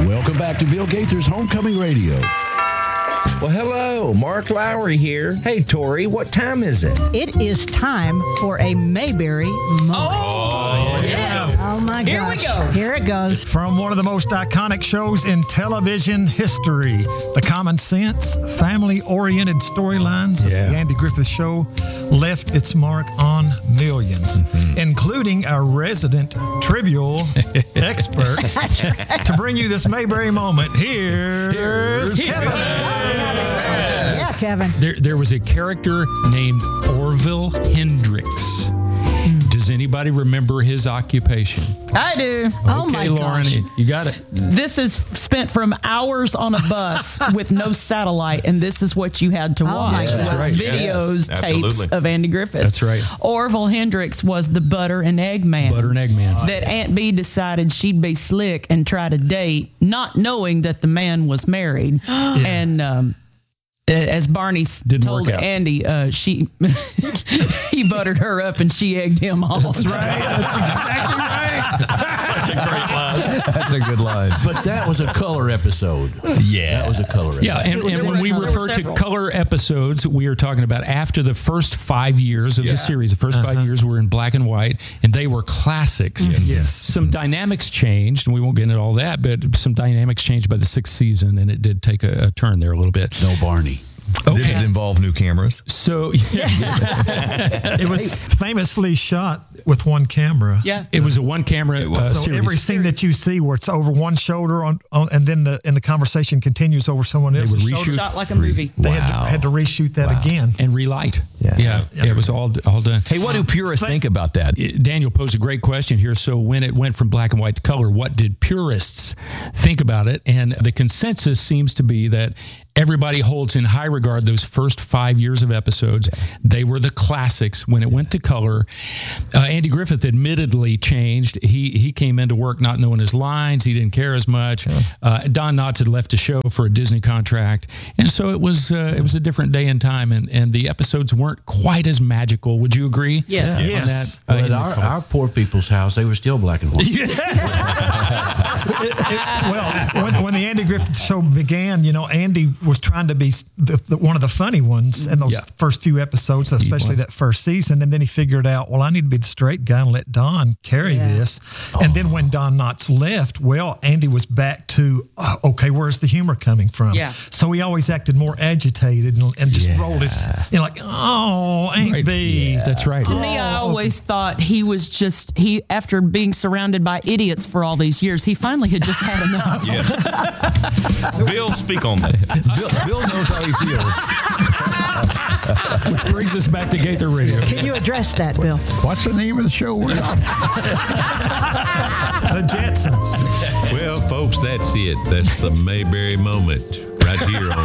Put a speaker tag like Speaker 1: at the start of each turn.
Speaker 1: Welcome back to Bill Gaither's Homecoming Radio.
Speaker 2: Well, hello, Mark Lowry here. Hey, Tori, what time is it?
Speaker 3: It is time for a Mayberry moment.
Speaker 4: Oh, yes.
Speaker 3: Oh, my gosh.
Speaker 4: Here we go.
Speaker 3: Here it goes.
Speaker 5: From one of the most iconic shows in television history, the common sense, family-oriented storylines of the Andy Griffith Show left its mark on millions, including our resident trivial expert. To bring you this Mayberry moment, here's Kevin.
Speaker 3: Yeah, Kevin.
Speaker 6: There was a character named Orville Hendricks. Does anybody remember his occupation?
Speaker 4: I do.
Speaker 3: Oh, my
Speaker 6: Okay, Lauren,
Speaker 3: gosh.
Speaker 6: you got it.
Speaker 4: This is spent from hours on a bus with no satellite, and this is what you had to
Speaker 3: Oh, my
Speaker 4: watch.
Speaker 3: gosh.
Speaker 4: Was
Speaker 3: Right.
Speaker 4: videos,
Speaker 2: Yes,
Speaker 4: tapes
Speaker 2: absolutely.
Speaker 4: of Andy Griffith.
Speaker 6: That's right.
Speaker 4: Orville Hendricks was the butter and egg man.
Speaker 6: Butter and egg man.
Speaker 4: That Aunt Bee decided she'd be slick and try to date, not knowing that the man was married. And as Barney
Speaker 6: Didn't
Speaker 4: told
Speaker 6: work out.
Speaker 4: Andy, he buttered her up and she egged him on. That's right.
Speaker 6: That's exactly right.
Speaker 2: Such a great line.
Speaker 1: That's a good line. But that was a color episode.
Speaker 2: Yeah.
Speaker 1: That was a color episode.
Speaker 6: Yeah, and when we
Speaker 4: There were
Speaker 6: refer to
Speaker 4: several.
Speaker 6: color episodes, we are talking about after the first 5 years of the series. The first 5 years were in black and white, and they were classics.
Speaker 5: Yes.
Speaker 6: Some dynamics changed, and we won't get into all that, but some dynamics changed by the sixth season, and it did take a turn there a little bit.
Speaker 1: No Barney.
Speaker 7: Did it
Speaker 6: Okay,
Speaker 7: involve new cameras?
Speaker 6: so
Speaker 5: It was famously shot with one camera.
Speaker 4: Yeah.
Speaker 6: it was a one-camera
Speaker 5: So
Speaker 6: series.
Speaker 5: every scene that you see where it's over one shoulder and then the conversation continues over someone else's
Speaker 6: would
Speaker 5: shoulder,
Speaker 6: reshoot.
Speaker 4: Shot like a movie.
Speaker 5: they had to reshoot that again.
Speaker 6: and relight.
Speaker 7: Yeah.
Speaker 6: It was all done.
Speaker 2: Hey, what do purists think about that?
Speaker 6: Daniel posed a great question here. So when it went from black and white to color, what did purists think about it? And the consensus seems to be that everybody holds in high regard those first 5 years of episodes. They were the classics. When it went to color, Andy Griffith admittedly changed. He came into work not knowing his lines. He didn't care as much. Don Knotts had left the show for a Disney contract. And so it was a different day and time, and the episodes weren't quite as magical. Would you agree?
Speaker 4: Yes.
Speaker 6: On
Speaker 5: Yes.
Speaker 6: that,
Speaker 1: But
Speaker 6: in the
Speaker 1: at
Speaker 6: color?
Speaker 1: our poor people's house, they were still black and white.
Speaker 5: Well, when the Andy Griffith Show began, Andy was trying to be one of the funny ones in those first few episodes, especially that first season. And then he figured out, well, I need to be the straight guy and let Don carry this. And then when Don Knotts left, well, Andy was back to, okay, where's the humor coming from?
Speaker 4: Yeah.
Speaker 5: So he always acted more agitated and just rolled his, like, oh, Aunt
Speaker 6: Right.
Speaker 5: B.
Speaker 6: That's right.
Speaker 4: To me, I always thought he was after being surrounded by idiots for all these years, he finally had just had enough.
Speaker 7: Bill, speak on that.
Speaker 1: Bill knows how he feels.
Speaker 6: Which brings us back to Gaither Radio.
Speaker 3: Can you address that, Bill?
Speaker 8: What's the name of the show we're on?
Speaker 5: The Jetsons.
Speaker 7: Well, folks, that's it. That's the Mayberry moment right here on